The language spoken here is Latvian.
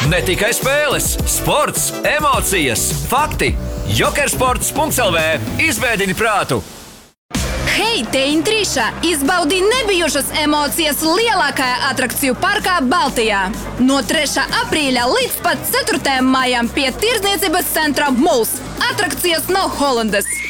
Ne tikai spēles, sports, emocijas, fakti. Jokersports.lv izveidini prātu! Hei, te Intrīša! Izbaudi nebijušas emocijas lielākajā atrakciju parkā Baltijā. No 3. aprīļa līdz pat 4. maijam pie Tirdzniecības centra Mūls. Atrakcijas no Holandas.